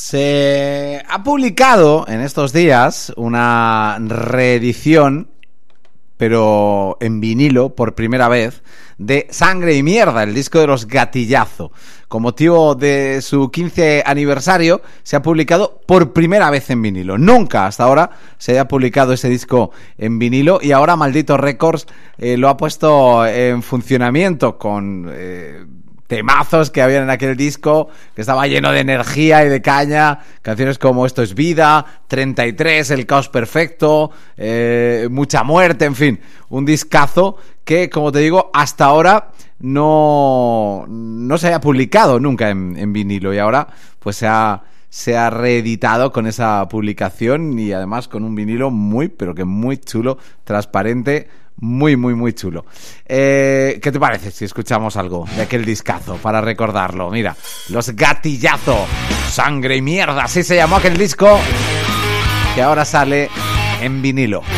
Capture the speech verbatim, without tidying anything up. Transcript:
Se ha publicado en estos días una reedición, pero en vinilo por primera vez, de Sangre y Mierda, el disco de los Gatillazo. Con motivo de su quince aniversario, se ha publicado por primera vez en vinilo. Nunca hasta ahora se había publicado ese disco en vinilo y ahora Maldito Records eh, lo ha puesto en funcionamiento con Eh, temazos que habían en aquel disco, que estaba lleno de energía y de caña, canciones como Esto es Vida, treinta y tres, El Caos Perfecto, eh, Mucha Muerte, en fin, un discazo que, como te digo, hasta ahora no, no se había publicado nunca en, en vinilo y ahora pues se ha, se ha reeditado con esa publicación y además con un vinilo muy, pero que muy chulo, transparente, muy, muy, muy chulo. Eh, ¿Qué te parece si escuchamos algo de aquel discazo para recordarlo? Mira, Los Gatillazo, Sangre y Mierda, así se llamó aquel disco que ahora sale en vinilo.